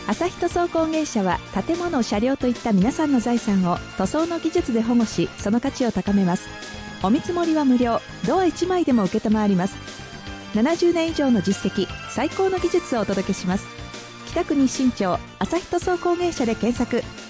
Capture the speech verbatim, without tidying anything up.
朝日塗装工芸社は建物、車両といった皆さんの財産を塗装の技術で保護し、その価値を高めます。お見積もりは無料、ドアいちまいでも受けたまわります。ななじゅうねん以上の実績、最高の技術をお届けします。北区日新町朝日塗装工芸社で検索。